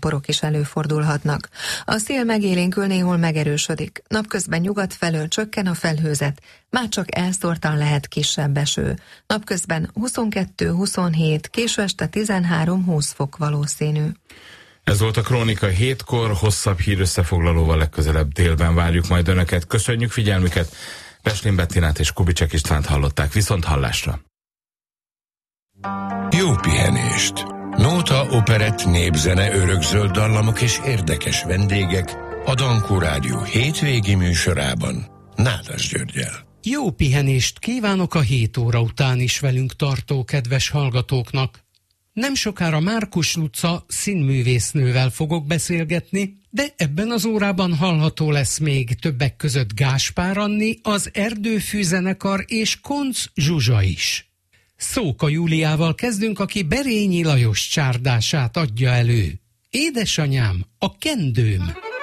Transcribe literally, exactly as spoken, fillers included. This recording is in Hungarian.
záporok is előfordulhatnak. A szél megélénkül, néhol megerősödik. Napközben nyugat felől csökken a felhőzet, már csak elszórtan lehet kisebb eső. Napközben huszonkettő-huszonhét, késő este tizenhárom-húsz fok valószínű. Ez volt a Krónika hétkor, hosszabb hírösszefoglalóval legközelebb délben várjuk majd Önöket. Köszönjük figyelmüket! Peslin Bettinát és Kubicek Istvánt hallották. Viszont hallásra! Jó pihenést! Nóta, operett, népzene, örökzöld dallamok és érdekes vendégek a Dankó Rádió hétvégi műsorában Nádas Györggyel. Jó pihenést kívánok a hét óra után is velünk tartó kedves hallgatóknak. Nem sokára Márkus Luca színművésznővel fogok beszélgetni, de ebben az órában hallható lesz még többek között Gáspár Anni, az Erdőfű zenekar és Koncz Zsuzsa is. Szóka Júliával kezdünk, aki Berényi Lajos csárdását adja elő. Édesanyám, a kendőm.